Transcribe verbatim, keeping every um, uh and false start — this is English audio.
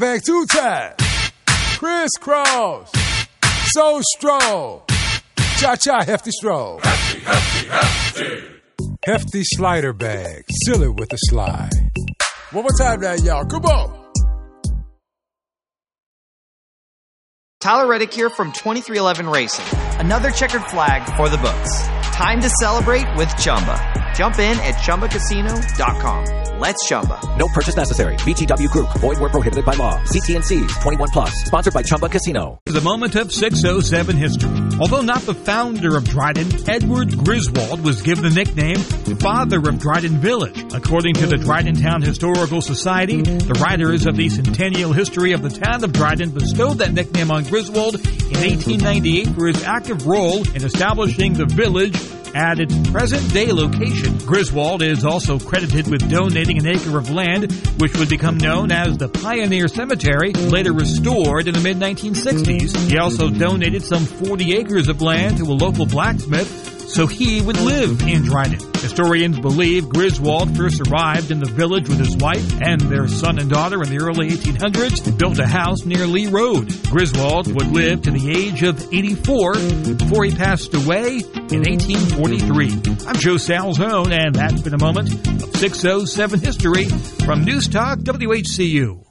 Back two times. Crisscross. So strong. Cha-cha hefty stroll. Hefty, hefty, hefty. Hefty slider bag. Seal it with a slide. One more time now, y'all. Come on. Tyler Reddick here from twenty-three eleven Racing. Another checkered flag for the books. Time to celebrate with Chumba. Jump in at Chumba Casino dot com. Let's Chumba. No purchase necessary. V G W Group. Void where prohibited by law. C T and C's. twenty-one plus. Sponsored by Chumba Casino. The moment of six oh seven history. Although not the founder of Dryden, Edward Griswold was given the nickname Father of Dryden Village. According to the Dryden Town Historical Society, the writers of the centennial history of the town of Dryden bestowed that nickname on Griswold in eighteen ninety-eight for his active role in establishing the village at its present-day location. Griswold is also credited with donating an acre of land, which would become known as the Pioneer Cemetery, later restored in the mid nineteen sixties. He also donated some forty acres of land to a local blacksmith so he would live in Dryden. Historians believe Griswold first arrived in the village with his wife and their son and daughter in the early eighteen hundreds and built a house near Lee Road. Griswold would live to the age of eighty-four before he passed away in eighteen forty-three. I'm Joe Salzone, and that's been a moment of six oh seven history from News Talk W H C U.